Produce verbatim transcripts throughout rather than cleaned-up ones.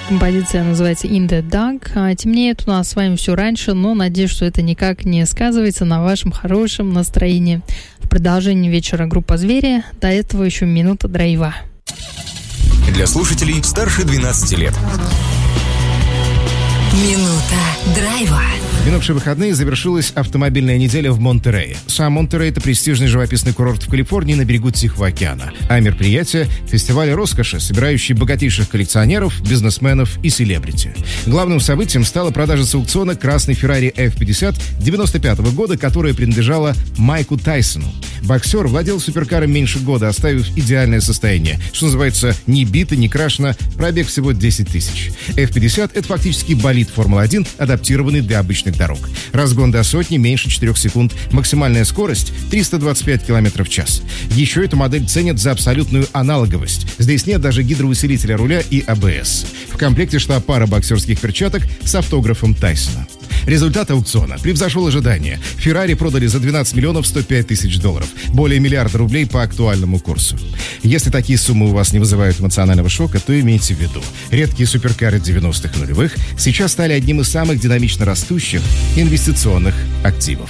Композиция называется «In the Dark». Темнеет у нас с вами все раньше, но надеюсь, что это никак не сказывается на вашем хорошем настроении. В продолжении вечера группа «Звери». До этого еще минута драйва. Для слушателей старше двенадцати лет. Минута драйва. В минувшие выходные завершилась автомобильная неделя в Монтерее. Сам Монтерей – это престижный живописный курорт в Калифорнии на берегу Тихого океана. А мероприятие – фестиваль роскоши, собирающий богатейших коллекционеров, бизнесменов и селебрити. Главным событием стала продажа с аукциона красной Ferrari эф пятьдесят девяносто пятого года, которая принадлежала Майку Тайсону. Боксер владел суперкаром меньше года, оставив идеальное состояние. Что называется, ни бито, ни крашено, пробег всего десять тысяч. эф пятьдесят – это фактически болид Формулы один, адаптированный для обычных дорог. Разгон до сотни меньше четырех секунд, максимальная скорость триста двадцать пять километров в час. Еще эту модель ценят за абсолютную аналоговость. Здесь нет даже гидроусилителя руля и а бэ эс. В комплекте шла пара боксерских перчаток с автографом Тайсона. Результат аукциона превзошел ожидания. Феррари продали за двенадцать миллионов сто пять тысяч долларов. Более миллиарда рублей по актуальному курсу. Если такие суммы у вас не вызывают эмоционального шока, то имейте в виду. Редкие суперкары девяностых и нулевых сейчас стали одним из самых динамично растущих инвестиционных активов.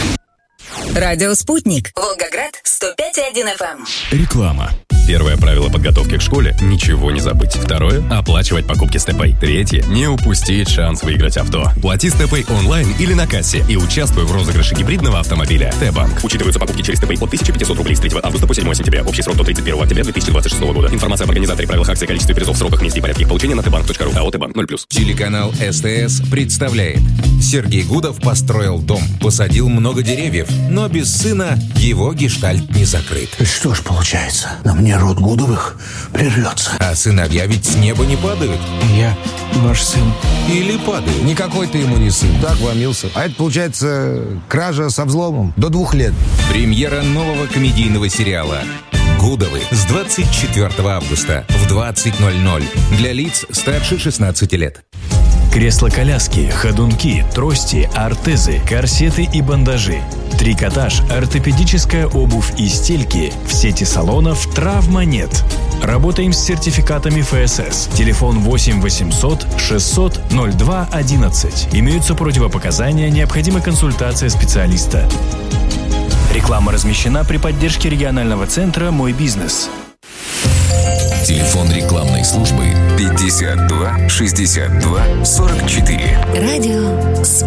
Радио «Спутник». Волгоград, сто пять и один эф эм. Реклама. Первое правило подготовки к школе – ничего не забыть. Второе – оплачивать покупки с ТП. Третье – не упустить шанс выиграть авто. Плати с ТП онлайн или на кассе и участвуй в розыгрыше гибридного автомобиля. Т-банк. Учитываются покупки через ТП от тысяча пятьсот рублей с третьего августа по седьмое сентября. Общий срок до тридцать первого октября две тысячи двадцать шестого года. Информация об организаторе, правилах акции, количестве призов, сроках, месте и порядке их получения на тбанк точка ру. АО «Т-банк» ноль плюс. Телеканал СТС представляет. Сергей Гудов построил дом, посадил много деревьев, но без сына его гештальт не закрыт. Что ж получается, на мне род Гудовых прервется. А сыновья ведь с неба не падают. Я ваш сын. Или падают. Никакой ты ему не сын. Так вломился. А это, получается, кража со взломом. До двух лет. Премьера нового комедийного сериала «Гудовы» с двадцать четвёртого августа в двадцать ноль ноль для лиц старше шестнадцати лет. Кресла-коляски, ходунки, трости, ортезы, корсеты и бандажи. Трикотаж, ортопедическая обувь и стельки. В сети салонов «Травма нет». Работаем с сертификатами эф эс эс. Телефон восемь восемьсот шестьсот ноль два одиннадцать. Имеются противопоказания, необходима консультация специалиста. Реклама размещена при поддержке регионального центра «Мой бизнес». Телефон рекламной службы пятьдесят два шестьдесят два сорок четыре. Радио